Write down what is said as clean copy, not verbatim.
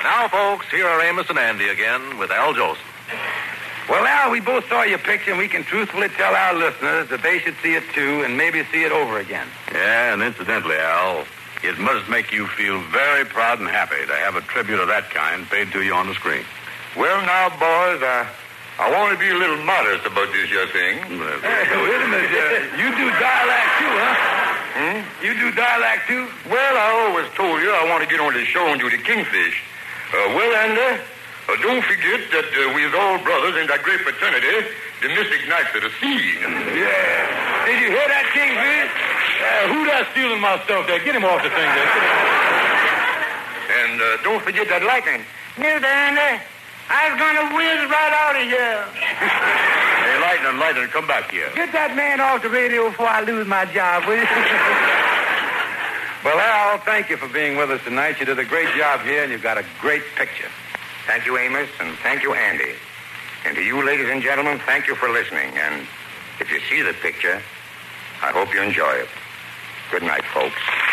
Now, folks, here are Amos and Andy again with Al Jolson. Well, Al, we both saw your picture, and we can truthfully tell our listeners that they should see it, too, and maybe see it over again. Yeah, and incidentally, Al, it must make you feel very proud and happy to have a tribute of that kind paid to you on the screen. Well, now, boys, I want to be a little modest about this here thing. Hey, wait a minute. You do dialect, too, huh? You do dialect, too? Well, I always told you I want to get on the show and do the Kingfish. Well, Andy, don't forget that we're all brothers in that great fraternity, the Mystic Knights of the Sea. Yeah. Did you hear that, Kingfish? Who that's stealing my stuff there? Get him off the thing there. And don't forget that lightning. Mr. Andy, I was going to whiz right out of here. Hey, Lightning, come back here. Get that man off the radio before I lose my job, will you? Well, Al, thank you for being with us tonight. You did a great job here, and you've got a great picture. Thank you, Amos, and thank you, Andy. And to you, ladies and gentlemen, thank you for listening. And if you see the picture, I hope you enjoy it. Good night, folks.